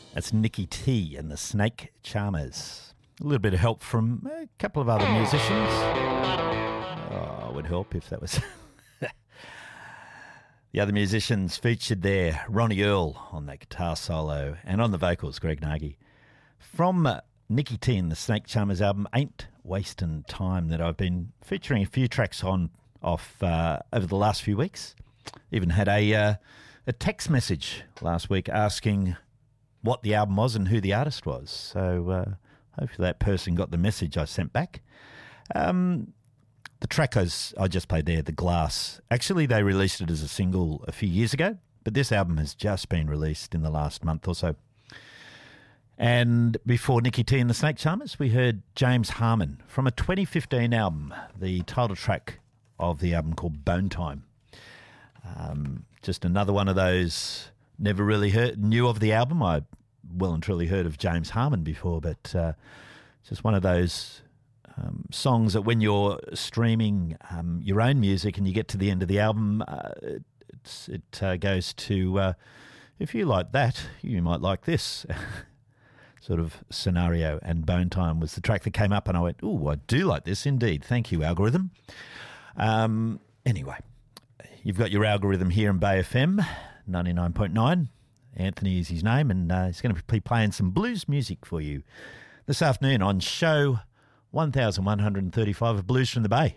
That's Nicky T and the Snake Charmers. A little bit of help from a couple of other musicians. Oh, it would help if that was... The other musicians featured there, Ronnie Earl on that guitar solo, and on the vocals, Greg Nagy. From Nicky T and the Snake Charmers album, Ain't Wastin' Time, that I've been featuring a few tracks off over the last few weeks. Even had a text message last week asking what the album was and who the artist was. So hopefully that person got the message I sent back. The track I just played there, The Glass, actually they released it as a single a few years ago, but this album has just been released in the last month or so. And before Nicky T and the Snake Charmers, we heard James Harmon from a 2015 album, the title track of the album called Bone Time. Just another one of those, never really knew of the album. I well and truly heard of James Harmon before, but just one of those songs that when you're streaming your own music and you get to the end of the album, it goes to, if you like that, you might like this sort of scenario. And Bone Time was the track that came up and I went, ooh, I do like this indeed. Thank you, algorithm. Anyway, you've got your algorithm here in Bay FM, 99.9. Anthony is his name, and he's going to be playing some blues music for you this afternoon on show 1135 of Blues from the Bay.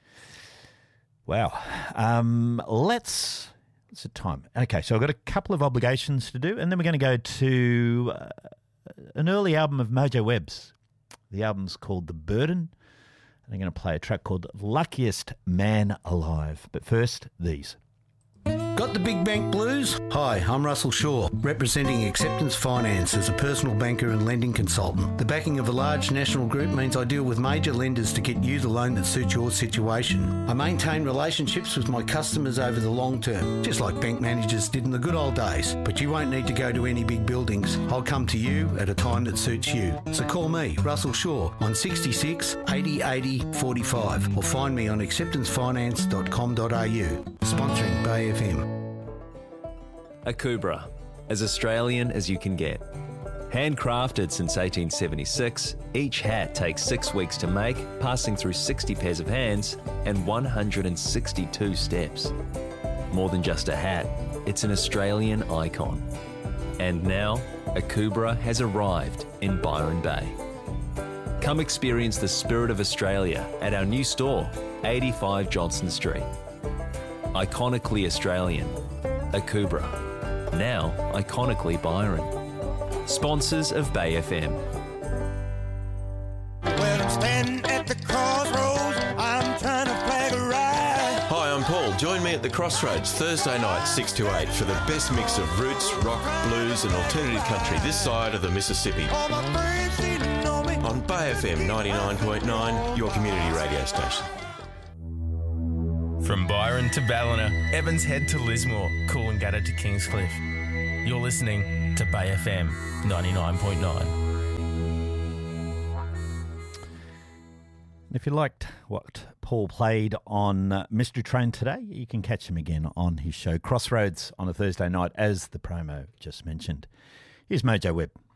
Wow. What's the time? Okay, so I've got a couple of obligations to do, and then we're going to go to an early album of Mojo Webb's. The album's called The Burden, and I'm going to play a track called Luckiest Man Alive. But first, these. Got the big bank blues? Hi, I'm Russell Shaw, representing Acceptance Finance as a personal banker and lending consultant. The backing of a large national group means I deal with major lenders to get you the loan that suits your situation. I maintain relationships with my customers over the long term, just like bank managers did in the good old days. But you won't need to go to any big buildings. I'll come to you at a time that suits you. So call me, Russell Shaw, on 66 80 80 45 or find me on acceptancefinance.com.au. Sponsoring Bay FM. Akubra, as Australian as you can get. Handcrafted since 1876, each hat takes 6 weeks to make, passing through 60 pairs of hands and 162 steps. More than just a hat, it's an Australian icon. And now, Akubra has arrived in Byron Bay. Come experience the spirit of Australia at our new store, 85 Johnston Street. Iconically Australian, Akubra. Now iconically Byron. Sponsors of Bay FM. Well, I'm standing at the crossroads. I'm trying to flag a ride. Hi, I'm Paul. Join me at the Crossroads Thursday night, 6 to 8, for the best mix of roots, rock, blues and alternative country this side of the Mississippi. All my friends seem to know me. On Bay FM 99.9, your community radio station. From Byron to Ballina, Evans Head to Lismore, Coolangatta to Kingscliff. You're listening to Bay FM 99.9. If you liked what Paul played on Mystery Train today, you can catch him again on his show Crossroads on a Thursday night, as the promo just mentioned. Here's Mojo Webb.